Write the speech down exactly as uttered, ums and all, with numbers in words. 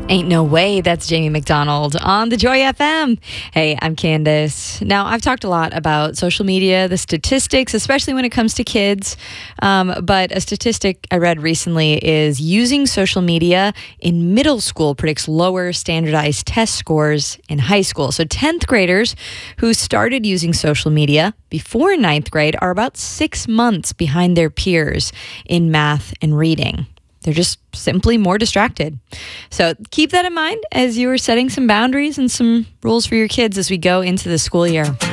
Ain't no way. That's Jamie McDonald on the Joy F M. Hey, I'm Candace. Now, I've talked a lot about social media, the statistics, especially when it comes to kids. Um, but a statistic I read recently is using social media in middle school predicts lower standardized test scores in high school. So tenth graders who started using social media before ninth grade are about six months behind their peers in math and reading. They're just simply more distracted. So keep that in mind as you are setting some boundaries and some rules for your kids as we go into the school year.